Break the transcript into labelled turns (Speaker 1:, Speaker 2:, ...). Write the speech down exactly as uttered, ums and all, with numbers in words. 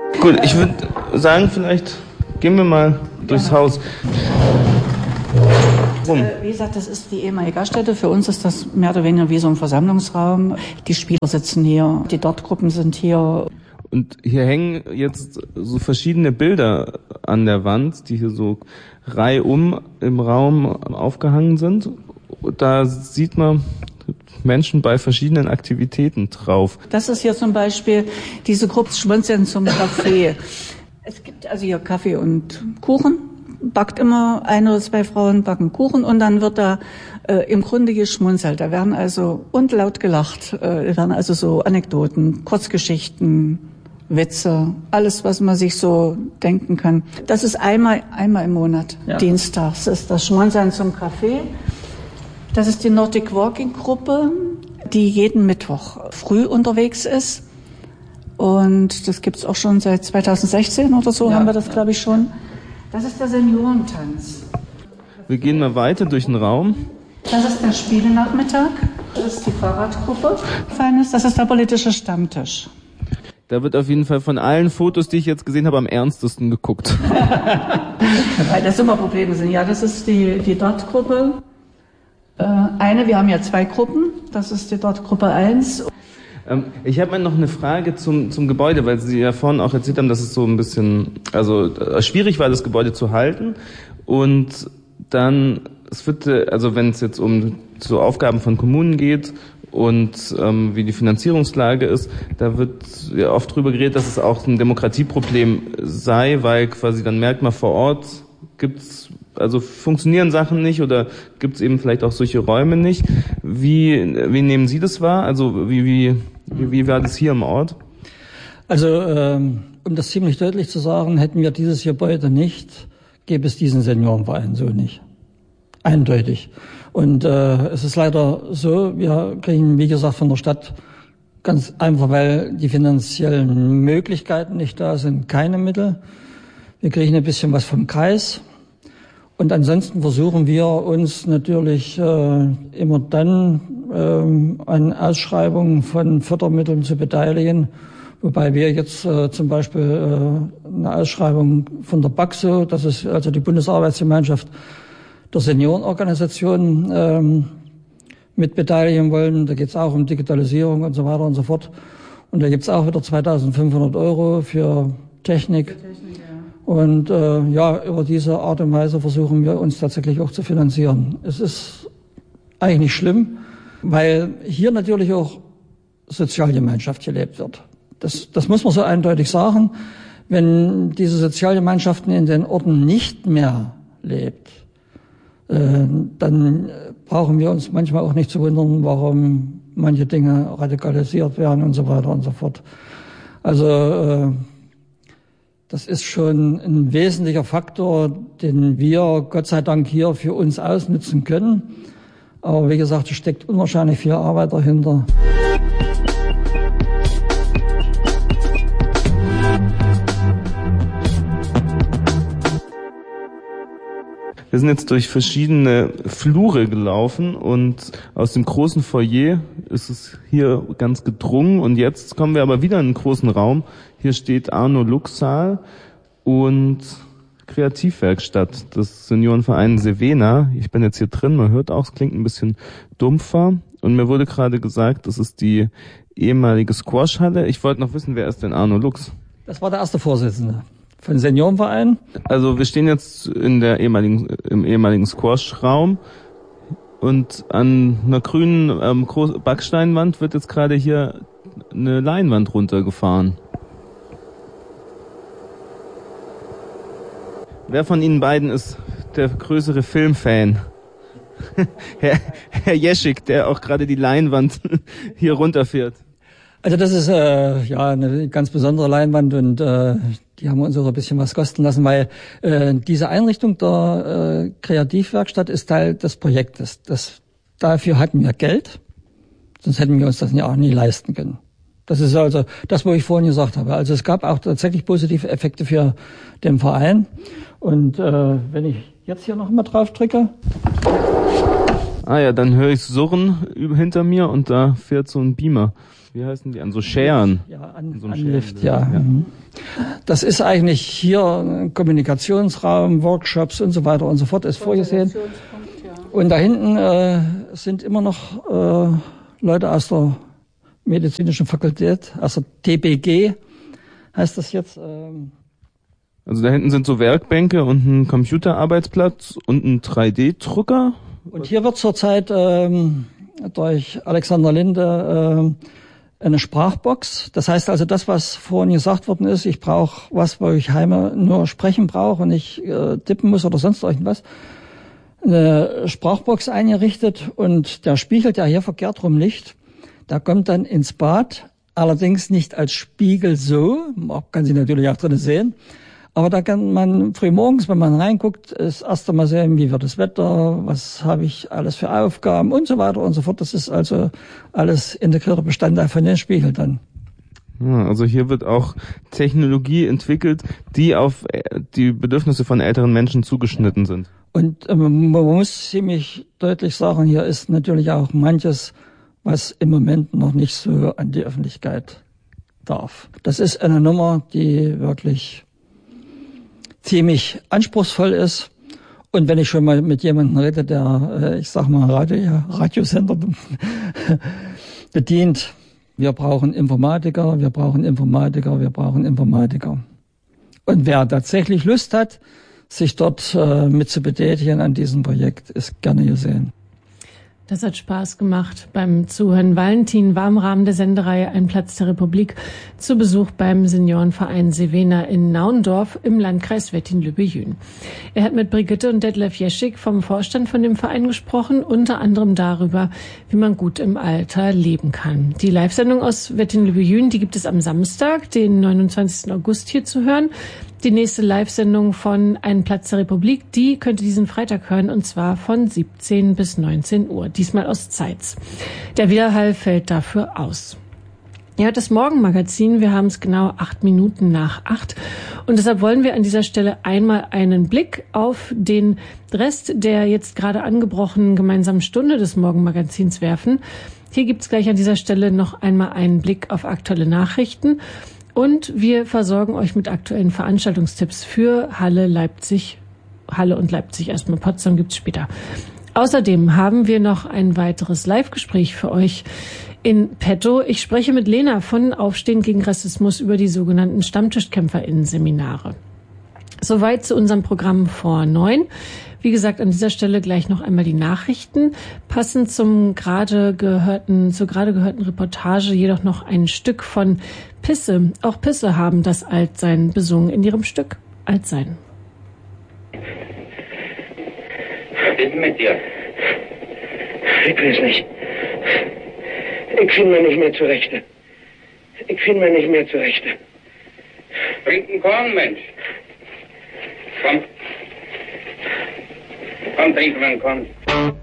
Speaker 1: Gut, ich würde sagen, vielleicht gehen wir mal durchs Haus.
Speaker 2: Rum. Wie gesagt, das ist die ehemalige Gaststätte. Für uns ist das mehr oder weniger wie so ein Versammlungsraum. Die Spieler sitzen hier, die Dartgruppen sind hier.
Speaker 1: Und hier hängen jetzt so verschiedene Bilder an der Wand, die hier so reihum im Raum aufgehangen sind. Da sieht man Menschen bei verschiedenen Aktivitäten drauf.
Speaker 2: Das ist hier zum Beispiel diese Gruppe Schmunzeln zum Kaffee. Es gibt also hier Kaffee und Kuchen. Backt immer eine oder zwei Frauen backen Kuchen und dann wird da äh, im Grunde geschmunzelt. Da werden also und laut gelacht. Äh, da werden also so Anekdoten, Kurzgeschichten, Witze, alles, was man sich so denken kann. Das ist einmal einmal im Monat, ja. Dienstags ist das Schmunzeln zum Kaffee. Das ist die Nordic Walking Gruppe, die jeden Mittwoch früh unterwegs ist. Und das gibt's auch schon seit zweitausendsechzehn oder so, ja, haben wir das, glaube ich, schon. Das ist der Seniorentanz.
Speaker 1: Wir gehen mal weiter durch den Raum.
Speaker 2: Das ist der Spielenachmittag. Das ist die Fahrradgruppe. Feines, das ist der politische Stammtisch.
Speaker 1: Da wird auf jeden Fall von allen Fotos, die ich jetzt gesehen habe, am ernstesten geguckt.
Speaker 2: Weil das immer Probleme sind. Ja, das ist die, die Dartgruppe. Äh, eine, wir haben ja zwei Gruppen. Das ist die Dartgruppe eins.
Speaker 1: Ich habe mal noch eine Frage zum, zum Gebäude, weil Sie ja vorhin auch erzählt haben, dass es so ein bisschen, also schwierig war, das Gebäude zu halten. Und dann, es wird, also wenn es jetzt um so Aufgaben von Kommunen geht und ähm, wie die Finanzierungslage ist, da wird ja oft drüber geredet, dass es auch ein Demokratieproblem sei, weil quasi dann merkt man vor Ort, gibt's also funktionieren Sachen nicht oder gibt es eben vielleicht auch solche Räume nicht. Wie, wie nehmen Sie das wahr? Also wie, wie, wie, wie war das hier im Ort?
Speaker 3: Also ähm, um das ziemlich deutlich zu sagen, hätten wir dieses Gebäude nicht, gäbe es diesen Seniorenverein so nicht. Eindeutig. Und äh, es ist leider so, wir kriegen, wie gesagt, von der Stadt ganz einfach, weil die finanziellen Möglichkeiten nicht da sind, keine Mittel. Wir kriegen ein bisschen was vom Kreis. Und ansonsten versuchen wir uns natürlich äh, immer dann ähm, an Ausschreibungen von Fördermitteln zu beteiligen, wobei wir jetzt äh, zum Beispiel äh, eine Ausschreibung von der BAXO, das ist also die Bundesarbeitsgemeinschaft der Seniorenorganisationen, ähm, mit beteiligen wollen. Da geht es auch um Digitalisierung und so weiter und so fort. Und da gibt es auch wieder zweitausendfünfhundert Euro für Technik. Für Technik ja. Und äh, ja, über diese Art und Weise versuchen wir uns tatsächlich auch zu finanzieren. Es ist eigentlich nicht schlimm, weil hier natürlich auch Sozialgemeinschaft gelebt wird. Das, das muss man so eindeutig sagen. Wenn diese Sozialgemeinschaften in den Orten nicht mehr lebt, äh, dann brauchen wir uns manchmal auch nicht zu wundern, warum manche Dinge radikalisiert werden und so weiter und so fort. Also äh, das ist schon ein wesentlicher Faktor, den wir Gott sei Dank hier für uns ausnutzen können. Aber wie gesagt, es steckt unwahrscheinlich viel Arbeit dahinter.
Speaker 1: Wir sind jetzt durch verschiedene Flure gelaufen und aus dem großen Foyer ist es hier ganz gedrungen und jetzt kommen wir aber wieder in einen großen Raum. Hier steht Arno Lux Saal und Kreativwerkstatt des Seniorenverein Sevena. Ich bin jetzt hier drin, man hört auch, es klingt ein bisschen dumpfer und mir wurde gerade gesagt, das ist die ehemalige Squashhalle. Ich wollte noch wissen, wer ist denn Arno Lux?
Speaker 3: Das war der erste Vorsitzende von Seniorenverein.
Speaker 1: Also wir stehen jetzt in der ehemaligen, im ehemaligen Squash-Raum und an einer grünen ähm, Backsteinwand wird jetzt gerade hier eine Leinwand runtergefahren. Wer von Ihnen beiden ist der größere Filmfan? Herr, Herr Jeschik, der auch gerade die Leinwand hier runterfährt.
Speaker 3: Also das ist äh, ja eine ganz besondere Leinwand und äh, die haben wir uns auch ein bisschen was kosten lassen, weil äh, diese Einrichtung der äh, Kreativwerkstatt ist Teil des Projektes. Das, dafür hatten wir Geld, sonst hätten wir uns das ja auch nie leisten können. Das ist also das, was ich vorhin gesagt habe. Also es gab auch tatsächlich positive Effekte für den Verein. Und äh, wenn ich jetzt hier noch mal drauf drücke.
Speaker 1: Ah ja, dann höre ich Surren hinter mir und da fährt so ein Beamer. Wie heißen die? An so Scheren.
Speaker 3: Ja, an,
Speaker 1: an so einem
Speaker 3: an Lift, ja. ja. Mhm. Das ist eigentlich hier ein Kommunikationsraum, Workshops und so weiter und so fort ist vorgesehen. Und da hinten äh, sind immer noch äh, Leute aus der medizinischen Fakultät, also T B G heißt das jetzt. Ähm
Speaker 1: also da hinten sind so Werkbänke und ein Computerarbeitsplatz und ein drei D Drucker.
Speaker 3: Und hier wird zurzeit ähm, durch Alexander Linde äh, eine Sprachbox. Das heißt also, das, was vorhin gesagt worden ist, ich brauche was, wo ich heime nur sprechen brauche und nicht äh, tippen muss oder sonst irgendwas, eine Sprachbox eingerichtet und der spiegelt ja hier verkehrt rum Licht. Der kommt dann ins Bad, allerdings nicht als Spiegel so, man kann sie natürlich auch drin sehen, aber da kann man früh morgens, wenn man reinguckt, das erste Mal sehen, wie wird das Wetter, was habe ich alles für Aufgaben und so weiter und so fort. Das ist also alles integrierter Bestandteil von den Spiegel dann.
Speaker 1: Ja, also hier wird auch Technologie entwickelt, die auf die Bedürfnisse von älteren Menschen zugeschnitten sind.
Speaker 3: Und äh, man muss ziemlich deutlich sagen, hier ist natürlich auch manches, was im Moment noch nicht so an die Öffentlichkeit darf. Das ist eine Nummer, die wirklich ziemlich anspruchsvoll ist. Und wenn ich schon mal mit jemandem rede, der, ich sag mal, Radio, Radiosender bedient, wir brauchen Informatiker, wir brauchen Informatiker, wir brauchen Informatiker. Und wer tatsächlich Lust hat, sich dort äh, mit zu betätigen an diesem Projekt, ist gerne gesehen.
Speaker 4: Das hat Spaß gemacht beim Zuhören. Valentin war im Rahmen der Sendereihe Ein Platz der Republik zu Besuch beim Seniorenverein Sewena in Naundorf im Landkreis Wettin-Lübbe-Jüen. Er hat mit Brigitte und Detlef Jeschig vom Vorstand von dem Verein gesprochen, unter anderem darüber, wie man gut im Alter leben kann. Die Live-Sendung aus Wettin-Lübbe-Jüen, die gibt es am Samstag, den neunundzwanzigsten August hier zu hören. Die nächste Live-Sendung von Ein Platz der Republik, die könnt ihr diesen Freitag hören, und zwar von siebzehn bis neunzehn Uhr, diesmal aus Zeitz. Der Widerhall fällt dafür aus. Ihr hört das Morgenmagazin, wir haben es genau acht Minuten nach acht und deshalb wollen wir an dieser Stelle einmal einen Blick auf den Rest der jetzt gerade angebrochenen gemeinsamen Stunde des Morgenmagazins werfen. Hier gibt's gleich an dieser Stelle noch einmal einen Blick auf aktuelle Nachrichten. Und wir versorgen euch mit aktuellen Veranstaltungstipps für Halle, Leipzig, Halle und Leipzig. Erstmal Potsdam gibt's später. Außerdem haben wir noch ein weiteres Live-Gespräch für euch in petto. Ich spreche mit Lena von Aufstehen gegen Rassismus über die sogenannten StammtischkämpferInnen-Seminare. Soweit zu unserem Programm vor neun. Wie gesagt, an dieser Stelle gleich noch einmal die Nachrichten. Passend zum gerade gehörten, zur gerade gehörten Reportage jedoch noch ein Stück von Pisse. Auch Pisse haben das Altsein besungen in ihrem Stück Altsein.
Speaker 5: Was ist mit dir? Ich weiß nicht. Ich finde mir nicht mehr zurecht. Ich finde mir nicht mehr zurecht.
Speaker 6: Trink einen Korn, Mensch. Komm. Komm, trink mal einen Korn.